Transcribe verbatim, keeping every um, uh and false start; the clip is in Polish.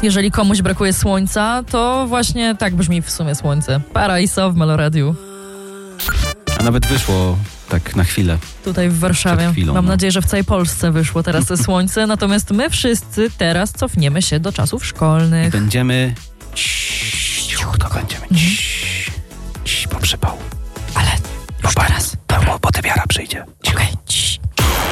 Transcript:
Jeżeli komuś brakuje słońca, to właśnie tak brzmi w sumie słońce. Paraiso w Meloradiu. A nawet wyszło tak na chwilę. Tutaj w Warszawie. Chwilą, Mam no. nadzieję, że w całej Polsce wyszło teraz to słońce, natomiast my wszyscy teraz cofniemy się do czasów szkolnych. Będziemy... Cichutko będziemy.